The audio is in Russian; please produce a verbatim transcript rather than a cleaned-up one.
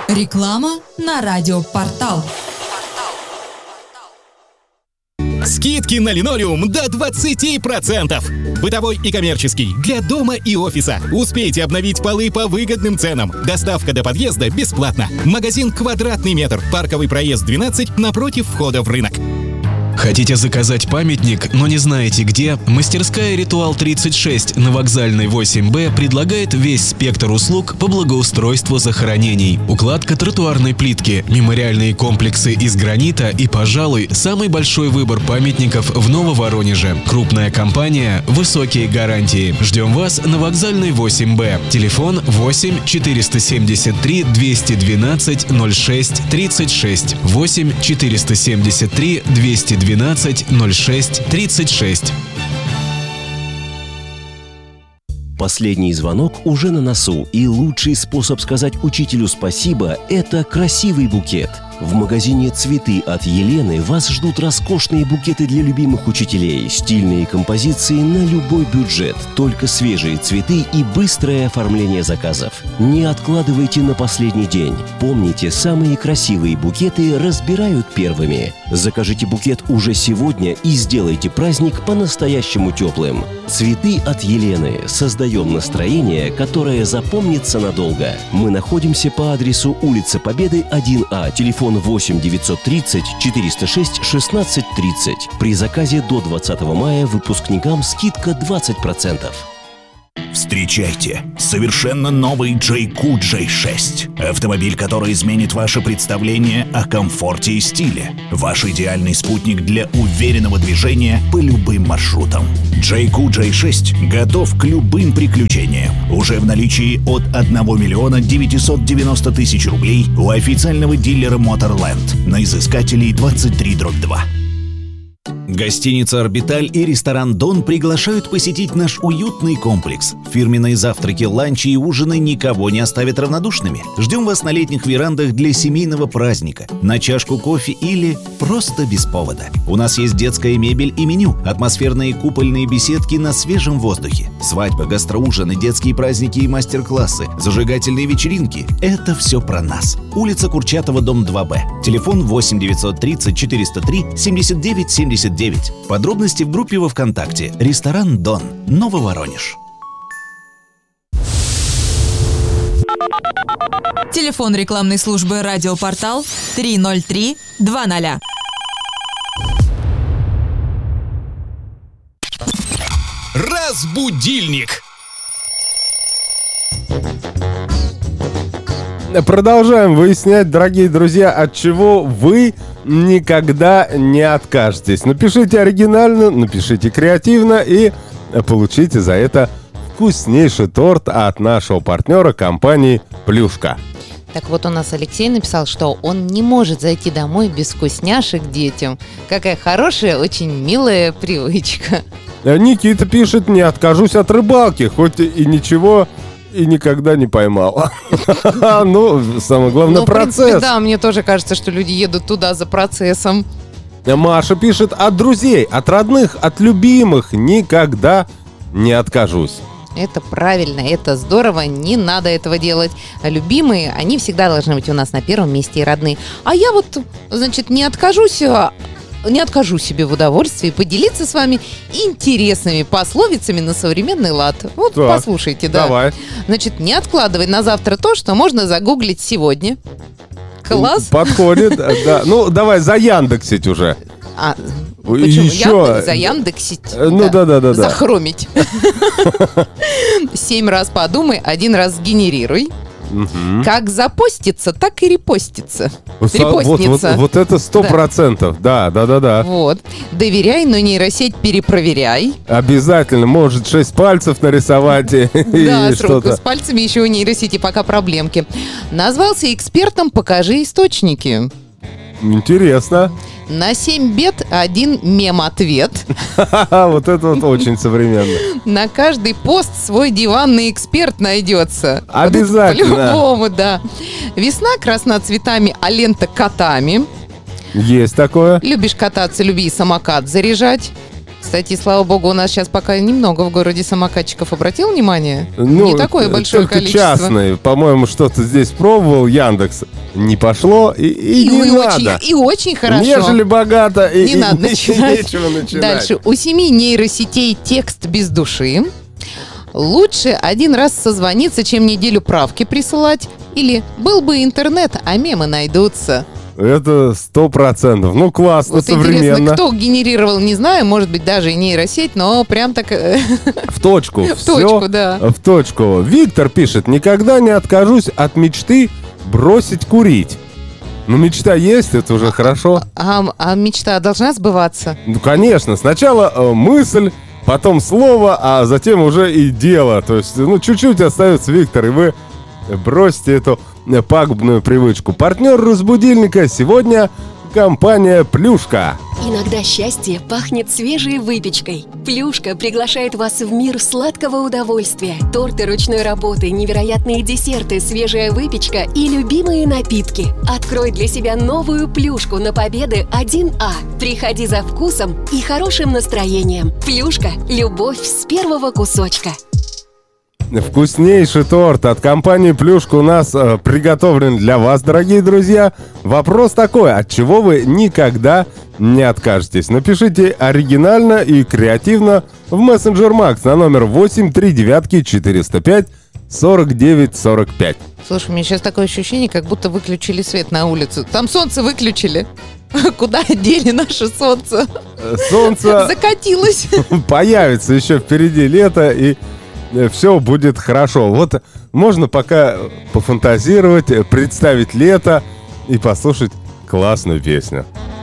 Реклама на радиопортал. Скидки на линолеум до двадцать процентов. Бытовой и коммерческий, для дома и офиса. Успейте обновить полы по выгодным ценам. Доставка до подъезда бесплатна. Магазин «Квадратный метр». Парковый проезд двенадцать напротив входа в рынок. Хотите заказать памятник, но не знаете где? Мастерская «Ритуал тридцать шесть» на Вокзальной восемь Б предлагает весь спектр услуг по благоустройству захоронений. Укладка тротуарной плитки, мемориальные комплексы из гранита и, пожалуй, самый большой выбор памятников в Нововоронеже. Крупная компания, высокие гарантии. Ждем вас на Вокзальной восемь Б. Телефон восемь четыреста семьдесят три двести двенадцать ноль шесть тридцать шесть. восемь четыреста семьдесят три двести двенадцать ноль шесть тридцать шесть. Последний звонок уже на носу, и лучший способ сказать учителю спасибо – это красивый букет. В магазине «Цветы» от Елены вас ждут роскошные букеты для любимых учителей, стильные композиции на любой бюджет, только свежие цветы и быстрое оформление заказов. Не откладывайте на последний день. Помните, самые красивые букеты разбирают первыми. Закажите букет уже сегодня и сделайте праздник по-настоящему теплым. «Цветы» от Елены. Создаем настроение, которое запомнится надолго. Мы находимся по адресу улица Победы, один А, телефон восемь девятьсот тридцать четыреста шесть шестнадцать тридцать. При заказе до двадцатого мая выпускникам скидка двадцать процентов. Встречайте, совершенно новый Джейку джей шесть. Автомобиль, который изменит ваше представление о комфорте и стиле. Ваш идеальный спутник для уверенного движения по любым маршрутам. Джейку джей шесть готов к любым приключениям. Уже в наличии от одного миллиона девятисот девяноста тысяч рублей у официального дилера Motorland на изыскателей двадцать три дробь два. Гостиница «Орбиталь» и ресторан «Дон» приглашают посетить наш уютный комплекс. Фирменные завтраки, ланчи и ужины никого не оставят равнодушными. Ждем вас на летних верандах для семейного праздника, на чашку кофе или просто без повода. У нас есть детская мебель и меню, атмосферные купольные беседки на свежем воздухе, свадьбы, гастроужины, детские праздники и мастер-классы, зажигательные вечеринки – это все про нас. Улица Курчатова, дом два Б. Телефон восемь девятьсот тридцать четыреста три семьдесят девять семьдесят девять. Подробности в группе во ВКонтакте. Ресторан «Дон», Нововоронеж. Телефон рекламной службы «Радиопортал» три ноль три два ноль. Разбудильник. Продолжаем выяснять, дорогие друзья, от чего вы никогда не откажетесь. Напишите оригинально, напишите креативно и получите за это вкуснейший торт от нашего партнера компании «Плюшка». Так вот, у нас Алексей написал, что он не может зайти домой без вкусняшек детям. Какая хорошая, очень милая привычка. Никита пишет: не откажусь от рыбалки, хоть и ничего и никогда не поймал. Ну, самое главное, ну, процесс. В принципе, да, мне тоже кажется, что люди едут туда за процессом. Маша пишет: от друзей, от родных, от любимых никогда не откажусь. Это правильно, это здорово, не надо этого делать. А любимые, они всегда должны быть у нас на первом месте, и родные. А я вот, значит, не откажусь, не откажу себе в удовольствии поделиться с вами интересными пословицами на современный лад. Вот так, послушайте, да. Давай. Значит, не откладывай на завтра то, что можно загуглить сегодня. Класс. Подходит, да. Ну, давай заяндексить уже. А, почему? Еще... Яндекс, заяндексить. Ну, да-да-да. Захромить. Семь раз подумай, один раз сгенерируй. Угу. Как запостится, так и репостится. Репостница. Вот, вот, вот это сто процентов. Да, да, да, да. Вот. Доверяй, но нейросеть перепроверяй. Обязательно. Может шесть пальцев нарисовать. Да, с пальцами еще у нейросети пока проблемки. Назвался экспертом, покажи источники. Интересно. На семь бед один мем-ответ. Вот это вот очень современно. На каждый пост свой диванный эксперт найдется. Обязательно. По-любому, да. Весна красна цветами, а лента котами. Есть такое. Любишь кататься, люби самокат заряжать. Кстати, слава богу, у нас сейчас пока немного в городе самокатчиков. Обратил внимание? Ну, Не такое большое только количество. частные. По-моему, что-то здесь пробовал Яндекс. Не пошло и, и, И, не и надо. очень, и очень хорошо. Нежели богато, и, Не и надо не- начинать. нечего начинать. Дальше. У семи нейросетей текст без души. Лучше один раз созвониться, чем неделю правки присылать. Или был бы интернет, а мемы найдутся. Это сто процентов. Ну, классно, Вот интересно, современно. кто генерировал, не знаю, может быть, даже и нейросеть, но прям так э, В точку. в Всё точку, да. В точку. Виктор пишет: никогда не откажусь от мечты бросить курить. Ну, мечта есть, это уже хорошо. А, а мечта должна сбываться? Ну, конечно. Сначала э, мысль, потом слово, а затем уже и дело. То есть, ну, чуть-чуть остается, Виктор, и вы бросьте эту э, пагубную привычку. Партнер разбудильника сегодня компания «Плюшка». Иногда счастье пахнет свежей выпечкой. Плюшка приглашает вас в мир сладкого удовольствия. Торты ручной работы, невероятные десерты, свежая выпечка и любимые напитки. Открой для себя новую плюшку на Победы один А. Приходи за вкусом и хорошим настроением. Плюшка – любовь с первого кусочка. Вкуснейший торт от компании «Плюшка» у нас э, приготовлен для вас, дорогие друзья. Вопрос такой: от чего вы никогда не откажетесь? Напишите оригинально и креативно в мессенджер Макс на номер восемь три девятки четыреста пять сорок девять сорок пять. Слушай, у меня сейчас такое ощущение, как будто выключили свет на улицу. Там солнце выключили. Куда дели наше солнце? Солнце Закатилось. появится еще впереди лето, и все будет хорошо. Вот можно пока пофантазировать, представить лето и послушать классную песню.